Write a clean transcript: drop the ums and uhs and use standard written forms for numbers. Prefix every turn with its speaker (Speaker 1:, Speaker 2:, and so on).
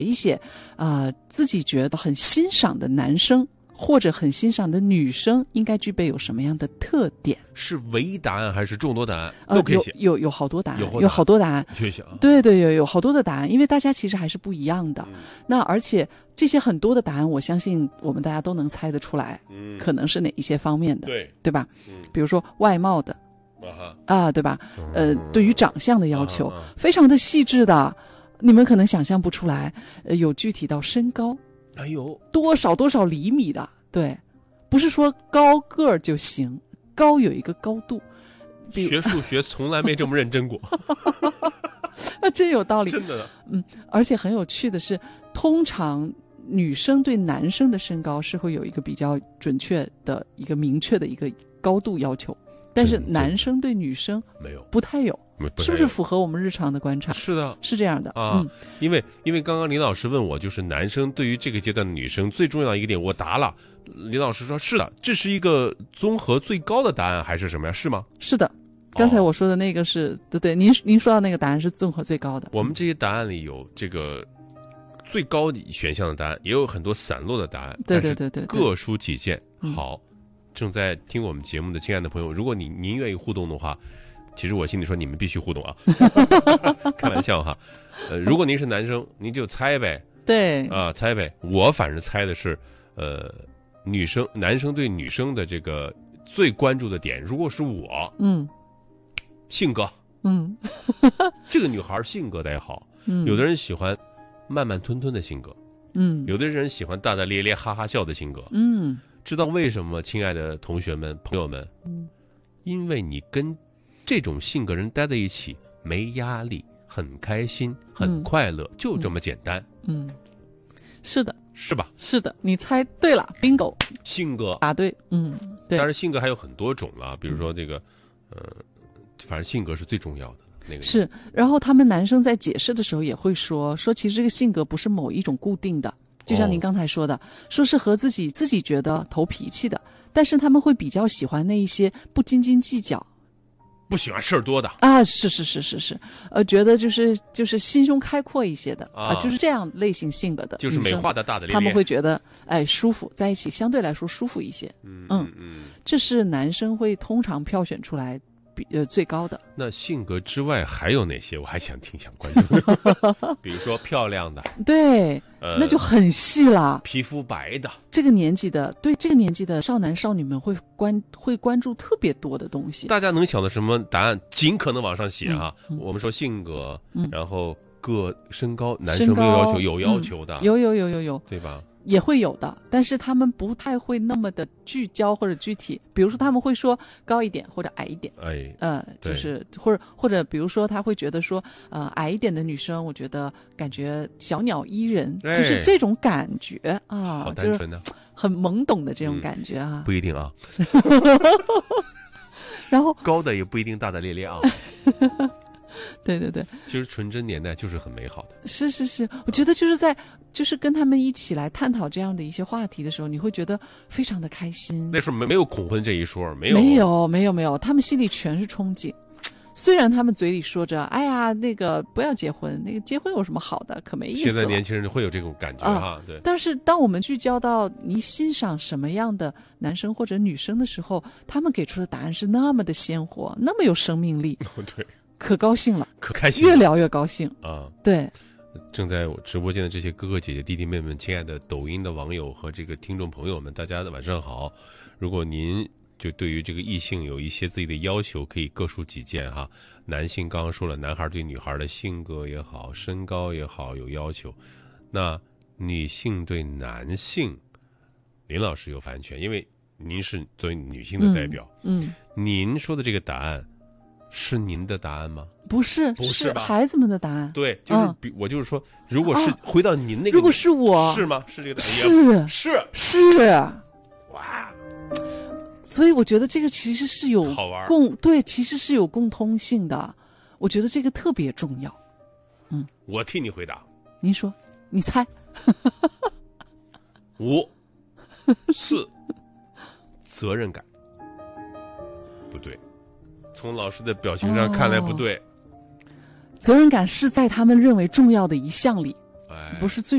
Speaker 1: 一些自己觉得很欣赏的男生或者很欣赏的女生应该具备有什么样的特点？
Speaker 2: 是唯一答案还是众多答案？都可以写。
Speaker 1: 有好多答案，有好多答案。对，有好多的答案，因为大家其实还是不一样的。那而且这些很多的答案，我相信我们大家都能猜得出来，可能是哪一些方面的，对吧？比如说外貌的，对吧？对于长相的要求非常的细致的。你们可能想象不出来，有具体到身高，
Speaker 2: 哎呦，
Speaker 1: 多少厘米的，对，不是说高个儿就行，高有一个高度。
Speaker 2: 学数学从来没这么认真过，
Speaker 1: 真有道理，
Speaker 2: 真的。
Speaker 1: 而且很有趣的是，通常女生对男生的身高是会有一个比较准确的一个明确的一个高度要求，但是男生对女生
Speaker 2: 没有，
Speaker 1: 不太有。是不是符合我们日常的观察？
Speaker 2: 是的，
Speaker 1: 是这样的
Speaker 2: 啊。因为刚刚林老师问我，就是男生对于这个阶段的女生最重要的一个点，我答了。林老师说是的，这是一个综合最高的答案还是什么呀？是吗？
Speaker 1: 是的，刚才我说的那个是对，您说到那个答案是综合最高的。
Speaker 2: 我们这些答案里有这个最高选项的答案，也有很多散落的答案。
Speaker 1: 对，
Speaker 2: 各抒己见。好，正在听我们节目的亲爱的朋友，如果您愿意互动的话。其实我心里说你们必须互动啊，开玩笑哈。如果您是男生，您就猜呗。
Speaker 1: 对
Speaker 2: 猜呗。我反正猜的是，男生对女生的这个最关注的点，如果是我，性格，这个女孩性格得好。有的人喜欢慢慢吞吞的性格，有的人喜欢大大咧咧哈哈笑的性格，知道为什么，亲爱的同学们朋友们？因为你跟这种性格人待在一起没压力，很开心，很快乐，就这么简单。
Speaker 1: 是的，
Speaker 2: 是吧？
Speaker 1: 是的，你猜对了 ，bingo。
Speaker 2: 性格
Speaker 1: 答对，对。
Speaker 2: 当然性格还有很多种了，比如说这个，反正性格是最重要的那个。
Speaker 1: 是，然后他们男生在解释的时候也会说，其实这个性格不是某一种固定的，就像您刚才说的，说是和自己觉得投脾气的，但是他们会比较喜欢那一些不斤斤计较。
Speaker 2: 不喜欢事儿多的
Speaker 1: 是，觉得就是心胸开阔一些的就是这样类型性格的，
Speaker 2: 就是美化的大的咧咧，
Speaker 1: 他们会觉得舒服，在一起相对来说舒服一些。这是男生会通常票选出来最高的。
Speaker 2: 那性格之外还有哪些？我还想关注，比如说漂亮的，
Speaker 1: 对，那就很细了。
Speaker 2: 皮肤白的，
Speaker 1: 这个年纪的少男少女们会关注特别多的东西。
Speaker 2: 大家能想到什么答案，尽可能往上写哈。我们说性格，然后身高，男生没有要求，有要求的，
Speaker 1: 有，对吧？也会有的，但是他们不太会那么的聚焦或者具体。比如说他们会说高一点或者矮一点，就是或者比如说他会觉得说矮一点的女生，我觉得感觉小鸟依人，就是这种感觉
Speaker 2: 好单纯的，
Speaker 1: 就是很懵懂的这种感觉啊。
Speaker 2: 不一定啊。
Speaker 1: 然后
Speaker 2: 高的也不一定大大咧咧啊。
Speaker 1: 对，
Speaker 2: 其实纯真年代就是很美好的。
Speaker 1: 是，我觉得就是跟他们一起来探讨这样的一些话题的时候，你会觉得非常的开心。
Speaker 2: 那时候没有恐婚这一说，没
Speaker 1: 有，他们心里全是憧憬。虽然他们嘴里说着哎呀那个不要结婚，那个结婚有什么好的，可没意思了。
Speaker 2: 现在年轻人会有这种感觉对。
Speaker 1: 但是当我们聚焦到你欣赏什么样的男生或者女生的时候，他们给出的答案是那么的鲜活，那么有生命力。
Speaker 2: 对。
Speaker 1: 可高兴了，
Speaker 2: 可开心了，
Speaker 1: 越聊越高兴对。
Speaker 2: 正在我直播间的这些哥哥姐姐弟弟妹们，亲爱的抖音的网友和这个听众朋友们，大家晚上好。如果您就对于这个异性有一些自己的要求，可以各抒己见哈。男性刚刚说了，男孩对女孩的性格也好，身高也好有要求，那女性对男性，林老师有发言权，因为您是作为女性的代表。您说的这个答案是您的答案吗？
Speaker 1: 不是吧？孩子们的答案。
Speaker 2: 对，就是我就是说，如果是回到您那个，
Speaker 1: 如果是我，
Speaker 2: 是吗？是这个答案？
Speaker 1: 是。
Speaker 2: 哇！
Speaker 1: 所以我觉得这个其实是有
Speaker 2: 好玩
Speaker 1: 其实是有共通性的。我觉得这个特别重要。
Speaker 2: 我替你回答。
Speaker 1: 您说，你猜。
Speaker 2: 5、4，责任感。不对。从老师的表情上看来不对，
Speaker 1: 责任感是在他们认为重要的一项里， 不是最